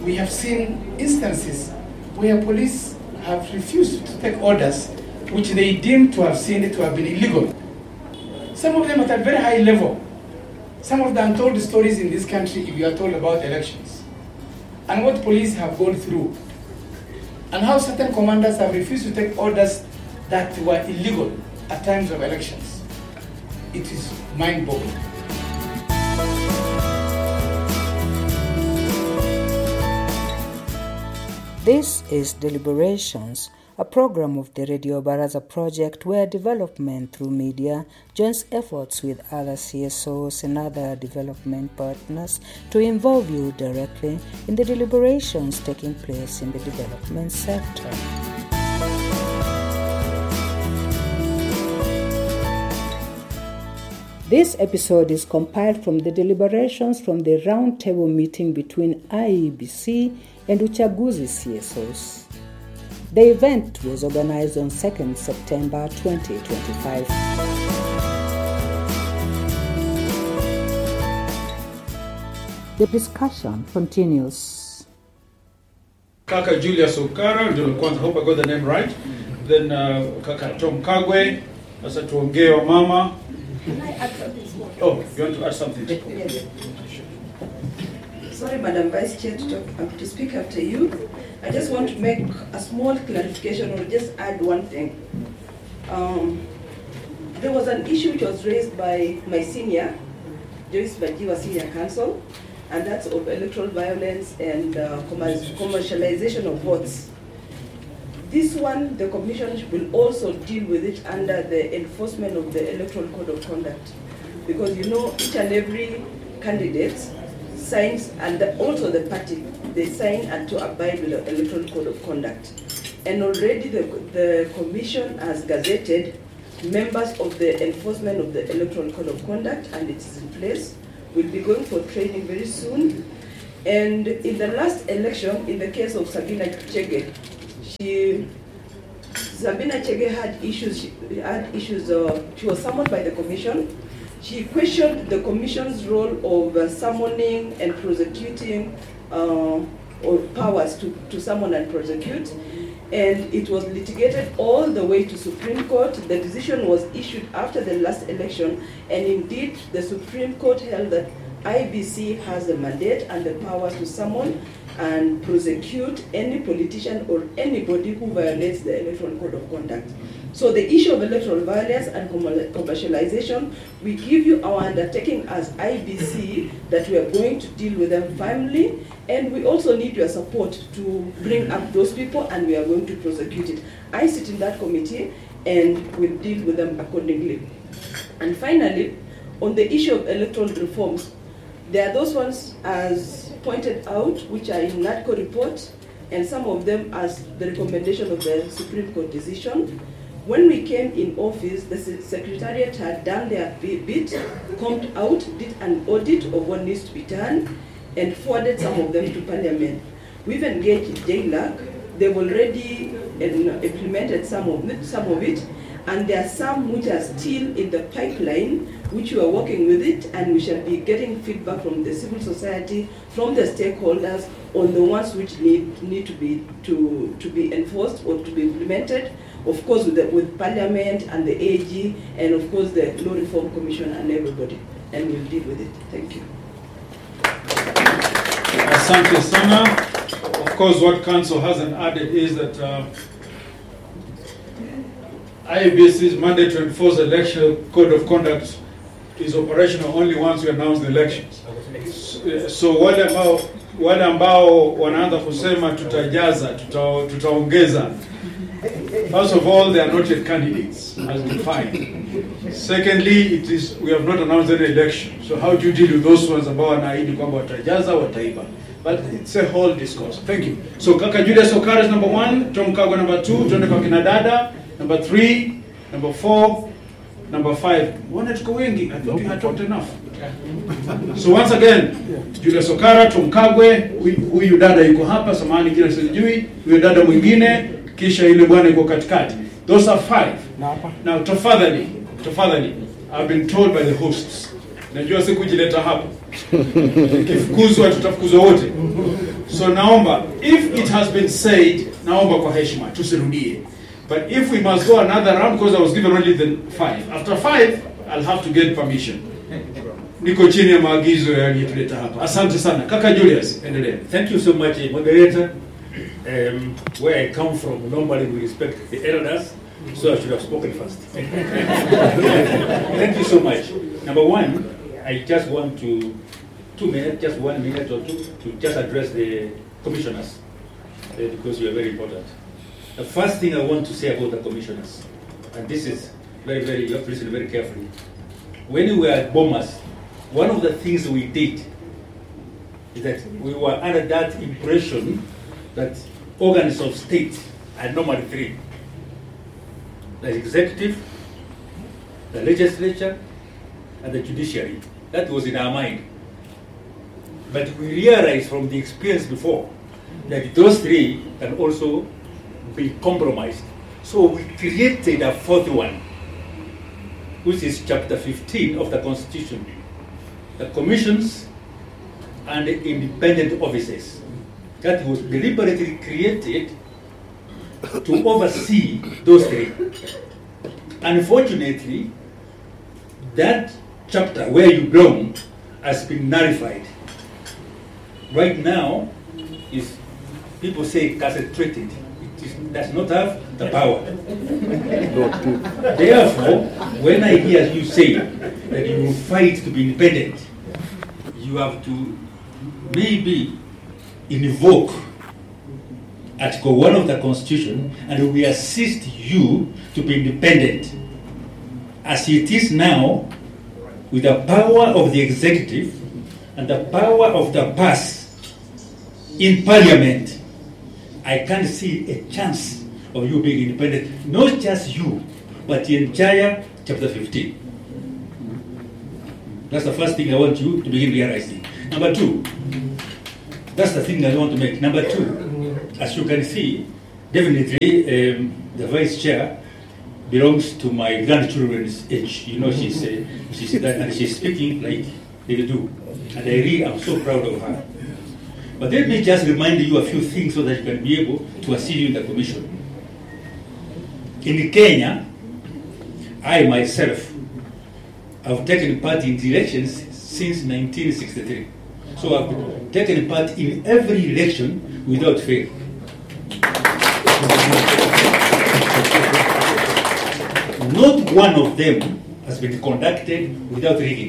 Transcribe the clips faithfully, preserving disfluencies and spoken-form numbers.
we have seen instances where police have refused to take orders which they deem to have seen to have been illegal. Some of them at a very high level. Some of the untold stories in this country, if you are told about elections, and what police have gone through, and how certain commanders have refused to take orders that were illegal at times of elections. It is mind-boggling. This is Deliberations, a program of the Radio Baraza project where development through media joins efforts with other C S Os and other development partners to involve you directly in the deliberations taking place in the development sector. This episode is compiled from the deliberations from the roundtable meeting between I E B C and Uchaguzi C S Os. The event was organized on second September twenty twenty-five. The discussion continues. Kaka Julius Okara, ndio kwanza, hope I got the name right. Then uh, Kaka Tom Kagwe, sasa tuongee wa mama. Oh, you want to add something? Sorry, Madam Vice Chair, to, talk, uh, to speak after you. I just want to make a small clarification or just add one thing. Um, there was an issue which was raised by my senior, Joyce Bajiwa Senior Counsel, and that's of electoral violence and uh, commercialization of votes. This one, the Commission will also deal with it under the enforcement of the Electoral Code of Conduct. Because you know, each and every candidate signs, and the, also the party, they sign and to abide with the Electoral Code of Conduct. And already the, the Commission has gazetted members of the enforcement of the Electoral Code of Conduct, and it is in place. We'll be going for training very soon. And in the last election, in the case of Sabina Chege, she, Sabina Chege had issues, she had issues, uh, she was summoned by the Commission. She questioned the Commission's role of uh, summoning and prosecuting uh, or powers to, to summon and prosecute. And it was litigated all the way to Supreme Court. The decision was issued after the last election, and indeed the Supreme Court held that I B C has the mandate and the power to summon and prosecute any politician or anybody who violates the Electoral Code of Conduct. So the issue of electoral violence and commercialization, we give you our undertaking as I B C that we are going to deal with them firmly, and we also need your support to bring up those people, and we are going to prosecute it. I sit in that committee and will deal with them accordingly. And finally, on the issue of electoral reforms, there are those ones, as pointed out, which are in NADCO report, and some of them as the recommendation of the Supreme Court decision. When we came in office, the Secretariat had done their bit, combed out, did an audit of what needs to be done, and forwarded some of them to Parliament. We've engaged J L A C. They've already implemented some of it, some of it, and there are some which are still in the pipeline, which we are working with it, and we shall be getting feedback from the civil society, from the stakeholders, on the ones which need need to be to to be enforced or to be implemented. Of course, with the, with Parliament and the A G, and of course the Law Reform Commission and everybody, and we'll deal with it. Thank you. Asante sana. Of course, what Council hasn't added is that uh, I B C's mandate to enforce the Election Code of Conduct is operational only once we announce the elections. So, so wale ambao wale ambao wanaanza kusema tutajaza, tuta, tutaongeza. First of all, they are not yet candidates as defined. Secondly, it is we have not announced any election. So how do you deal with those ones ambao wanaahidi kwamba watajaza, wataiba? But it's a whole discourse. Thank you. So Kaka Julius Okara is number one, Tom Kagwe number two, tuende kwa kina dada, number three, number four, number five. Wana tuko wengi. I thought you had talked enough. So once again, Julius Okara, Tom Kagwe, huyu dada yuko hapa, samahani jina sijui, huyu dada mwingine, kisha ile bwana yuko katikati. Those are five. Now, tafadhali, tafadhali, I've been told by the hosts, najua sikujileta hapa. Kifukuzwa tutafukuzwa wote. So naomba, if it has been said, naomba kwa heshima, tusirudie. But if we must go another round, because I was given only the five. After five, I'll have to get permission. Niko chini ya maagizo yaliyotuleta hapa. Asante sana. Kaka Julius, endelea. Thank you so much, moderator. Um, where I come from, normally we respect the elders, so I should have spoken first. Thank you so much. Number one, I just want to, two minutes, just one minute or two, to just address the commissioners, uh, because you are very important. The first thing I want to say about the commissioners, and this is very, very, you have to listen very carefully. When we were at Bomas, one of the things we did is that we were under that impression that organs of state are normally three: the executive, the legislature, and the judiciary. That was in our mind. But we realized from the experience before that those three can also be compromised. So we created a fourth one, which is chapter fifteen of the Constitution, the commissions and the independent offices. That was deliberately created to oversee those three. Unfortunately, that chapter where you belong has been nullified. Right now, is people say concentrated. It is, does not have the power. Therefore, when I hear you say that you will fight to be independent, you have to maybe invoke Article one of the Constitution, and we assist you to be independent. As it is now, with the power of the executive and the power of the purse in Parliament, I can't see a chance of you being independent. Not just you, but the entire chapter fifteen. That's the first thing I want you to begin realizing. Number two, that's the thing I want to make. Number two, as you can see, definitely um, the vice chair belongs to my grandchildren's age. You know, she's uh, she's and she's speaking like they do, and I really am so proud of her. But let me just remind you a few things so that you can be able to assist you in the commission. In Kenya, I myself have taken part in the elections since nineteen sixty-three. So I've taken part in every election without fail. Not one of them has been conducted without rigging.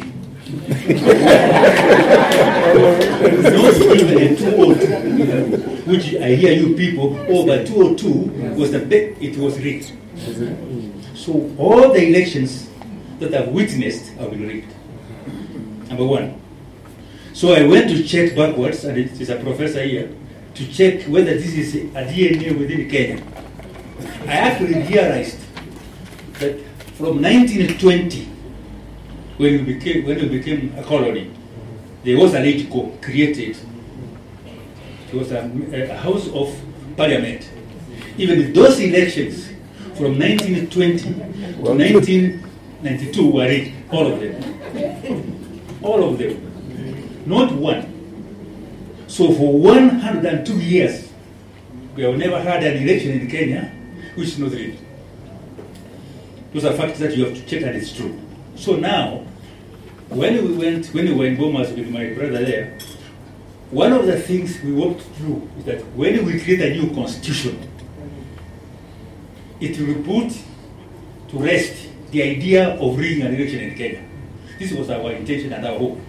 Not even a two oh two, which I hear you people, oh, but two oh two was the bet, it was rigged. So all the elections that I've witnessed have been rigged. Number one. So I went to check backwards, and it is a professor here, to check whether this is a D N A within Kenya. I actually realized that from nineteen twenty, when we became when we became a colony, there was a LegCo created. It was a, a House of Parliament. Even those elections from nineteen twenty to nineteen ninety-two were rigged, all of them, all of them, not one. So for one hundred two years, we have never had an election in Kenya which is not rigged. Those are facts that you have to check, and it's true. So now, when we went, when we were in Bomas with my brother there, one of the things we walked through is that when we create a new constitution, it will put to rest the idea of rigging an election in Kenya. This was our intention and our hope.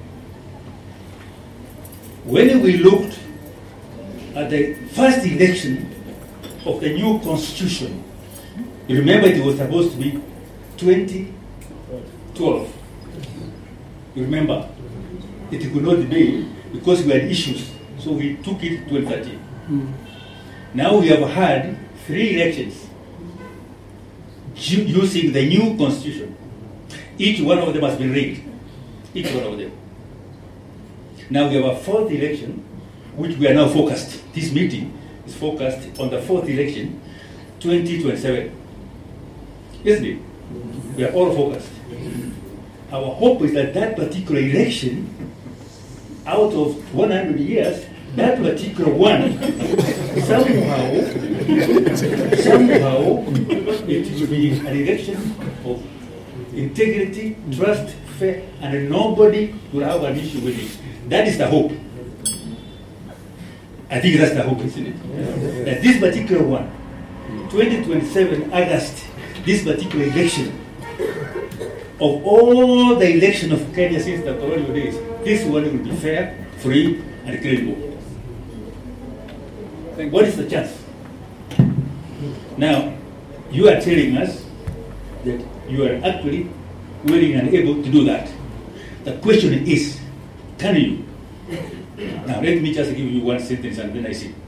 When we looked at the first election of the new constitution, you remember it was supposed to be twenty twelve. You remember? It could not be because we had issues, so we took it to twenty thirteen. Mm. Now we have had three elections using the new constitution. Each one of them has been rigged. Each one of them. Now we have a fourth election, which we are now focused. This meeting is focused on the fourth election, twenty twenty-seven. Isn't it? We are all focused. Our hope is that that particular election, out of one hundred years, that particular one, somehow, somehow, it will be an election of integrity, trust, fair, and nobody will have an issue with it. That is the hope. I think that's the hope, isn't it? Yeah. That this particular one, twenty twenty-seven August, this particular election, of all the election of Kenya since the colonial days, this one will be fair, free, and credible. What is the chance? Now, you are telling us that you are actually willing and able to do that. The question is, can you? Now, let me just give you one sentence and then I see.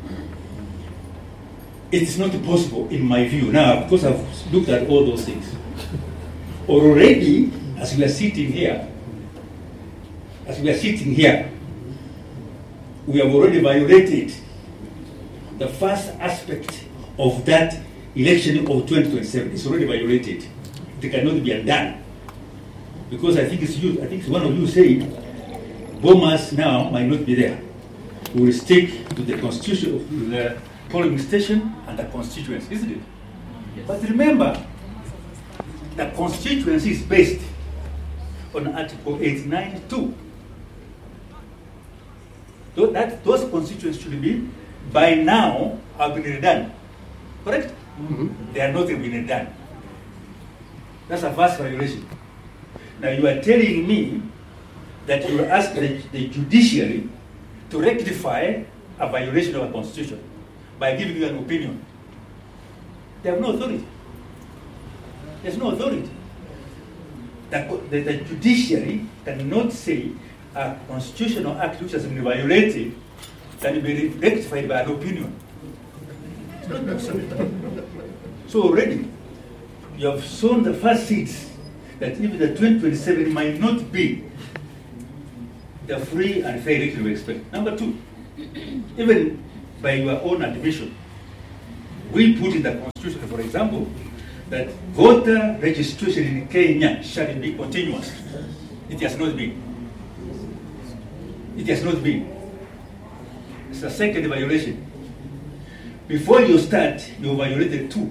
It is not possible, in my view. Now, of course, I've looked at all those things. Already, as we are sitting here, as we are sitting here, we have already violated the first aspect of that election of twenty twenty-seven. It's already violated. It cannot be undone. Because I think it's you, I think it's one of you saying, bombers now might not be there. We will stick to the constitution of the polling station and the constituency, isn't it? Yes. But remember, the constituency is based on Article eighty-nine two. So that those constituencies should be, by now, have been redone. Correct? Mm-hmm. They are not been redone. That's a first violation. Now you are telling me that you will ask the, the judiciary to rectify a violation of a constitution by giving you an opinion. They have no authority. There's no authority. The, the, the judiciary cannot say a constitutional act which has been violated can be rectified by an opinion. It's not possible. So already, you have sown the first seeds that even the twenty twenty-seven might not be the free and fair election we expect. Number two, even by your own admission, we put in the constitution, for example, that voter registration in Kenya shall be continuous. It has not been. It has not been. It's a second violation. Before you start, you violated two.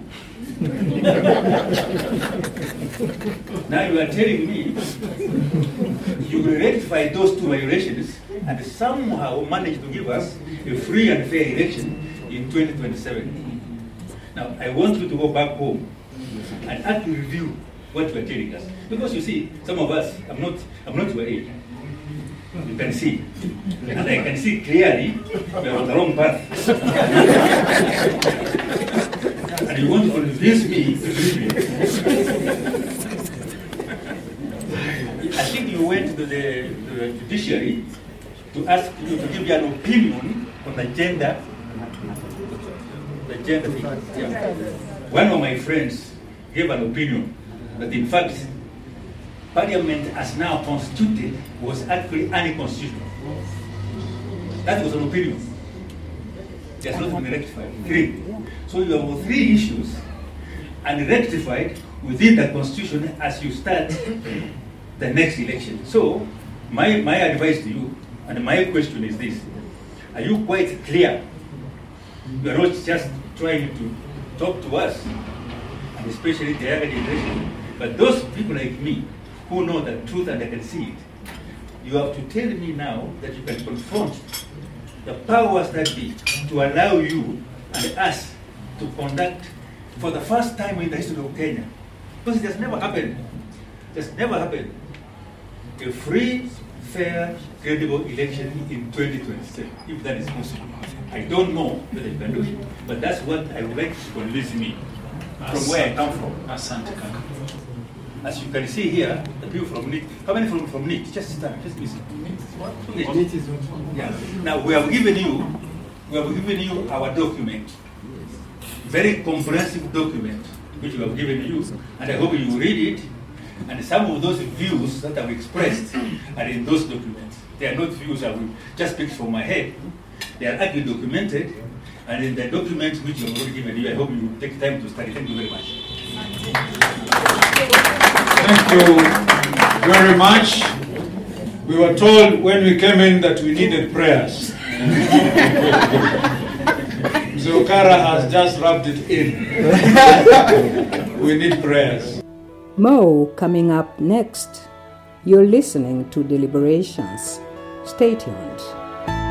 Now you are telling me you will rectify those two violations and somehow manage to give us a free and fair election in twenty twenty-seven. Now I want you to go back home and actually review what you are telling us. Because you see, some of us, I'm not, I'm not your age. You can see. And I can see clearly we are on the wrong path. And you want to convince me to believe you. I think you went to the, to the judiciary to ask you to give you an opinion on the gender, the gender thing. Yeah. One of my friends gave an opinion that in fact Parliament as now constituted was actually unconstitutional. That was an opinion. It has not been rectified. Three. So you have three issues unrectified within the constitution as you start the next election. So my, my advice to you and my question is this. Are you quite clear? You are not just trying to talk to us, and especially the younger generation, but those people like me who know the truth and they can see it. You have to tell me now that you can confront the powers that be to allow you and us to conduct for the first time in the history of Kenya. Because it has never happened. It has never happened. A free, fair, credible election in twenty twenty-seven, if that is possible. I don't know whether you can do it, but that's what I would like to convince me from where I come from. As you can see here, the people from N I T. How many from, from N I T? Just stand, just listen. N I T. Yeah. Now we have given you, we have given you our document, very comprehensive document, which we have given you, and I hope you read it. And some of those views that I've expressed are in those documents. They are not views I will just pick from my head. They are actually documented, and in the document which you have already given you, I hope you take time to study. Thank you very much. Thank you very much. We were told when we came in that we needed prayers. Zokara has just rubbed it in. We need prayers. More coming up next. You're listening to Deliberations. Stay tuned.